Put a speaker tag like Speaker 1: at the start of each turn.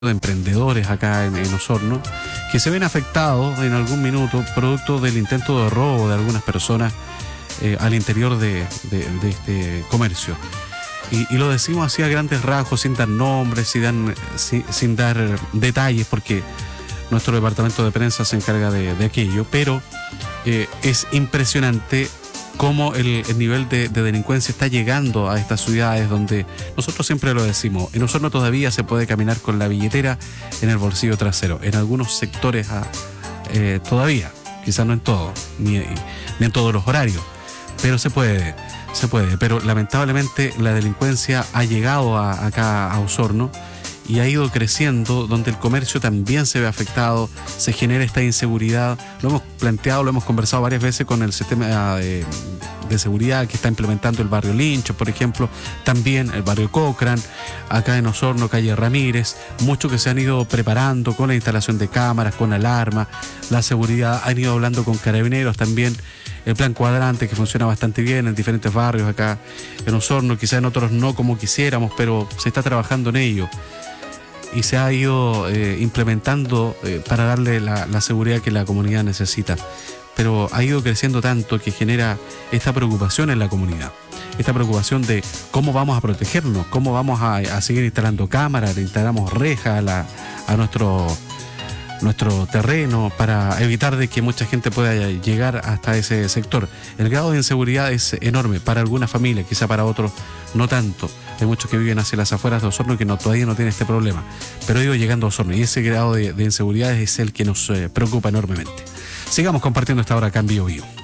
Speaker 1: de emprendedores acá en Osorno que se ven afectados en algún minuto producto del intento de robo de algunas personas al interior de este comercio. Y lo decimos así a grandes rasgos, sin dar nombres, sin dar detalles, porque nuestro departamento de prensa se encarga de aquello, pero es impresionante cómo el nivel de delincuencia está llegando a estas ciudades donde nosotros siempre lo decimos, en Osorno todavía se puede caminar con la billetera en el bolsillo trasero, en algunos sectores todavía, quizás no en todo, ni en todos los horarios, pero se puede, pero lamentablemente la delincuencia ha llegado acá a Osorno y ha ido creciendo, donde el comercio también se ve afectado, se genera esta inseguridad. Lo hemos planteado, lo hemos conversado varias veces con el sistema de seguridad que está implementando el barrio Lincho, por ejemplo, también el barrio Cochrane, acá en Osorno, calle Ramírez, muchos que se han ido preparando con la instalación de cámaras, con alarma, la seguridad, han ido hablando con carabineros también, el plan cuadrante que funciona bastante bien en diferentes barrios acá en Osorno, quizás en otros no como quisiéramos, pero se está trabajando en ello. Y se ha ido implementando para darle la seguridad que la comunidad necesita. Pero ha ido creciendo tanto que genera esta preocupación en la comunidad. Esta preocupación de cómo vamos a protegernos, cómo vamos a seguir instalando cámaras, le instalamos rejas a nuestro terreno para evitar de que mucha gente pueda llegar hasta ese sector. El grado de inseguridad es enorme para algunas familias, quizá para otros no tanto. Hay muchos que viven hacia las afueras de Osorno que todavía no tienen este problema, pero he ido llegando a Osorno y ese grado de inseguridad es el que nos preocupa enormemente. Sigamos compartiendo esta hora acá en Bio Bio.